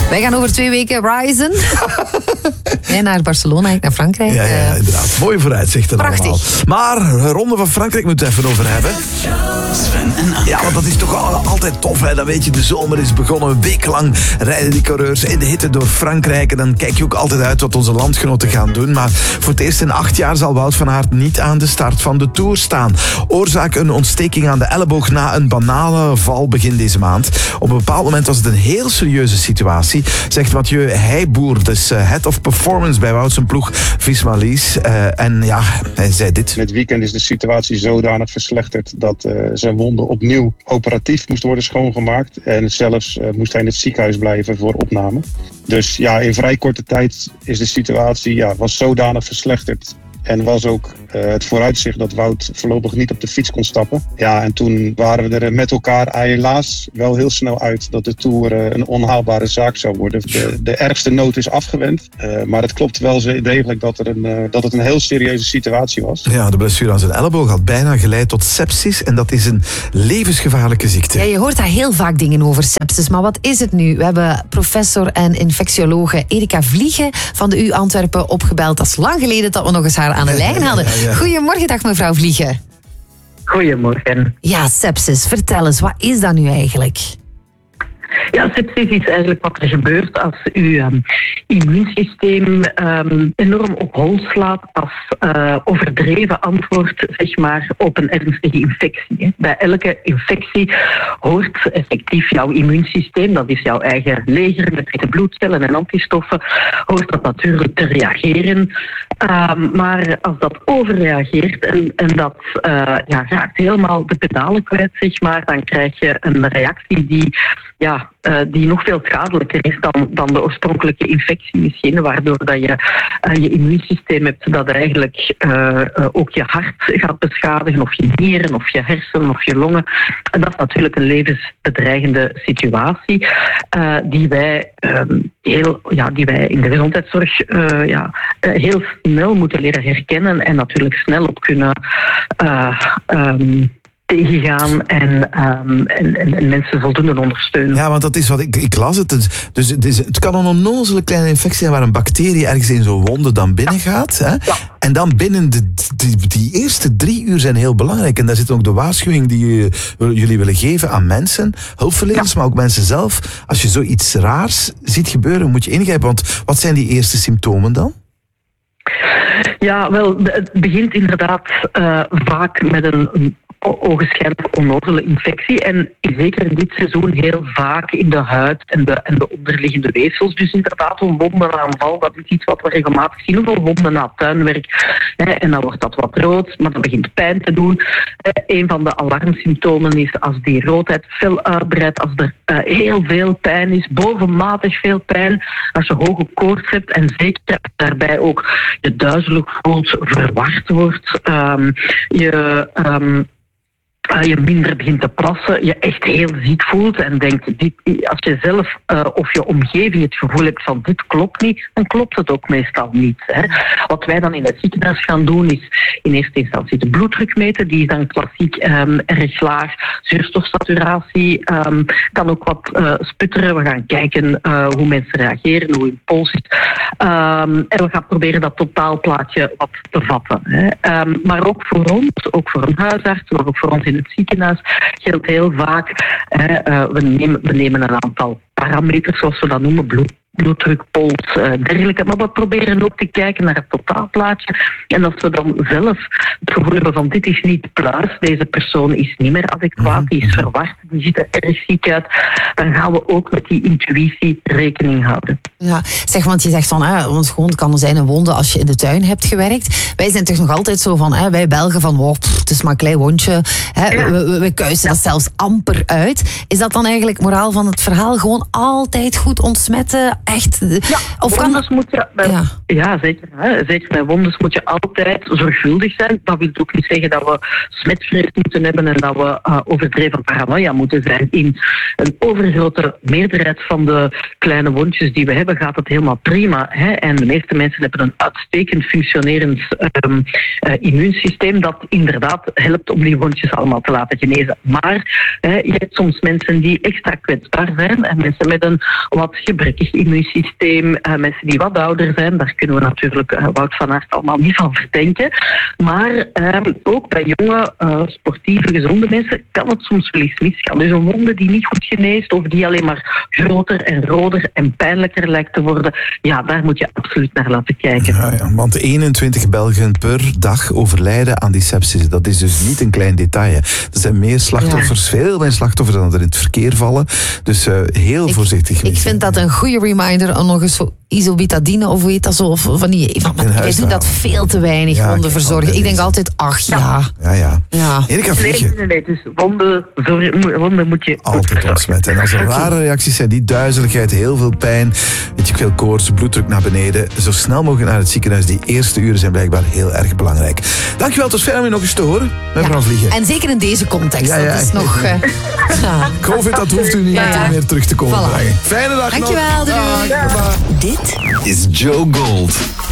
Wij gaan over 2 weken reizen. Jij naar Barcelona, ik naar Frankrijk. Ja, inderdaad. Mooie vooruitzichten allemaal. Maar Ronde van Frankrijk moeten we het even over hebben. Sven en Anke. Ja, want dat is toch altijd tof, hè? Dan weet je, de zomer is begonnen. Een week lang rijden die coureurs in de hitte door Frankrijk. En dan kijk je ook altijd uit wat onze landgenoten gaan doen. Maar voor het eerst in 8 jaar zal Wout van Aert niet aan de start van de Tour staan. Oorzaak een ontsteking aan de elleboog na een banale val begin deze maand. Op een bepaald moment was het een heel serieuze situatie, zegt Mathieu Heijboer, dus head of performance bij Wout zijn ploeg Visma-Lease. En ja, hij zei dit. Met weekend is de situatie zodanig verslechterd dat zijn wonden opnieuw operatief moest worden schoongemaakt. En zelfs moest hij in het ziekenhuis blijven voor opname. Dus ja, in vrij korte tijd is de situatie was zodanig verslechterd. En was ook het vooruitzicht dat Wout voorlopig niet op de fiets kon stappen. Ja, en toen waren we er met elkaar helaas wel heel snel uit dat de Tour een onhaalbare zaak zou worden. De ergste nood is afgewend. Maar het klopt wel degelijk dat het een heel serieuze situatie was. Ja, de blessure aan zijn elleboog had bijna geleid tot sepsis. En dat is een levensgevaarlijke ziekte. Ja, je hoort daar heel vaak dingen over sepsis. Maar wat is het nu? We hebben professor en infectiologe Erika Vliegen van de U Antwerpen opgebeld. Dat is lang geleden dat we nog eens haar aan de lijn hadden. Ja. Goedemorgen, dag mevrouw Vliegen. Goedemorgen. Ja, sepsis. Vertel eens, wat is dat nu eigenlijk? Ja, sepsis is eigenlijk wat er gebeurt als uw immuunsysteem enorm op hol slaat als overdreven antwoord, zeg maar, op een ernstige infectie. Hè. Bij elke infectie hoort effectief jouw immuunsysteem, dat is jouw eigen leger met witte bloedcellen en antistoffen, hoort dat natuurlijk te reageren. Maar als dat overreageert en dat raakt helemaal de pedalen kwijt, zeg maar, dan krijg je een reactie die nog veel schadelijker is dan de oorspronkelijke infectie misschien, waardoor dat je je immuunsysteem hebt dat eigenlijk ook je hart gaat beschadigen, of je nieren, of je hersenen, of je longen. En dat is natuurlijk een levensbedreigende situatie die wij in de gezondheidszorg heel snel moeten leren herkennen en natuurlijk snel op kunnen tegengaan en mensen voldoende ondersteunen. Ja, want dat is wat ik las het. Dus het kan een onnozele kleine infectie zijn waar een bacterie ergens in zo'n wonde dan binnen gaat. Hè? Ja. En dan binnen die eerste 3 uur zijn heel belangrijk. En daar zit ook de waarschuwing die jullie willen geven aan mensen, hulpverleners, maar ook mensen zelf. Als je zoiets raars ziet gebeuren, moet je ingrijpen. Want wat zijn die eerste symptomen dan? Ja, wel, het begint inderdaad vaak met een ogenschijnlijk onnozele infectie en zeker in dit seizoen heel vaak in de huid en de onderliggende weefsels. Dus inderdaad een wondenaanval, dat is iets wat we regelmatig zien, veel wonden na tuinwerk. En dan wordt dat wat rood, maar dat begint pijn te doen. Een van de alarmsymptomen is als die roodheid fel uitbreidt, als er heel veel pijn is, bovenmatig veel pijn, als je hoge koorts hebt en zeker daarbij ook je duizelig voelt, verward wordt, je minder begint te plassen, je echt heel ziek voelt en denkt, als je zelf of je omgeving het gevoel hebt van dit klopt niet, dan klopt het ook meestal niet. Hè. Wat wij dan in het ziekenhuis gaan doen is in eerste instantie de bloeddruk meten, die is dan klassiek erg laag, zuurstofsaturatie, kan ook wat sputteren, we gaan kijken hoe mensen reageren, hoe hun pols is en we gaan proberen dat totaalplaatje wat te vatten. Hè. Maar ook voor ons, ook voor een huisarts, maar ook voor ons in het ziekenhuis geldt heel vaak, we nemen een aantal parameters, zoals we dat noemen, bloeddruk, pols, dergelijke. Maar we proberen ook te kijken naar het totaalplaatje. En als we dan zelf het gevoel hebben van dit is niet pluis, deze persoon is niet meer adequaat, die is verward, die ziet er erg ziek uit, dan gaan we ook met die intuïtie rekening houden. Ja, zeg, want je zegt van, want gewoon kan er zijn een wonde als je in de tuin hebt gewerkt. Wij zijn toch nog altijd zo van, wij Belgen van, het is maar een klein wondje. We kuisen dat zelfs amper uit. Is dat dan eigenlijk moraal van het verhaal? Gewoon altijd goed ontsmetten, echt... Of kan... wondes moet je... Ja, zeker. Hè. Zeker bij wondes moet je altijd zorgvuldig zijn. Dat wil ook niet zeggen dat we smetvrees moeten hebben en dat we overdreven paranoia moeten zijn. In een overgrote meerderheid van de kleine wondjes die we hebben, gaat het helemaal prima. Hè. En de meeste mensen hebben een uitstekend functionerend immuunsysteem dat inderdaad helpt om die wondjes allemaal te laten genezen. Maar je hebt soms mensen die extra kwetsbaar zijn en mensen met een wat gebrekkig immuunsysteem, mensen die wat ouder zijn, daar kunnen we natuurlijk Wout van Aert allemaal niet van verdenken. Maar ook bij jonge, sportieve, gezonde mensen kan het soms wel eens misgaan. Dus een wonde die niet goed geneest of die alleen maar groter en roder en pijnlijker lijkt te worden, ja, daar moet je absoluut naar laten kijken. Ja, want 21 Belgen per dag overlijden aan die sepsis. Dat is dus niet een klein detail. Hè. Er zijn meer slachtoffers, veel meer slachtoffers dan er in het verkeer vallen. Dus heel voorzichtig. Ik vind dat een goede reminder om nog eens zo isobetadine of hoe heet dat zo? Of van die, jij doet dat veel te weinig, wonden verzorgen. Ik denk altijd, Ja. Erika Vliegen. Nee. Dus wonden moet je altijd ontsmetten. En als er rare reacties zijn, die duizeligheid, heel veel pijn, weet je, veel koorts, bloeddruk naar beneden, zo snel mogelijk naar het ziekenhuis. Die eerste uren zijn blijkbaar heel erg belangrijk. Dankjewel, tot verder om je nog eens te horen. Mevrouw Vliegen. En zeker in deze context. Dat is nog... COVID, dat hoeft u niet meer terug te komen brengen. Fijne dag nog. Dankjewel. Doei. Dit is Joe Gold.